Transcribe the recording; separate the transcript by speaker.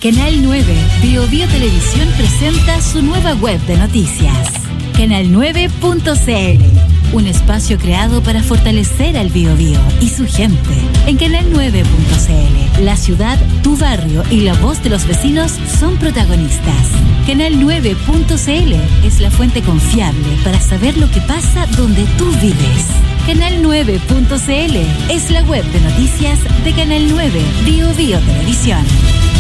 Speaker 1: Canal 9 Bio Bio Televisión presenta su nueva web de noticias. Canal9.cl, un espacio creado para fortalecer al Biobío y su gente. En Canal9.cl, la ciudad, tu barrio y la voz de los vecinos son protagonistas. Canal9.cl es la fuente confiable para saber lo que pasa donde tú vives. Canal9.cl es la web de noticias de Canal 9 Bio Bio Televisión.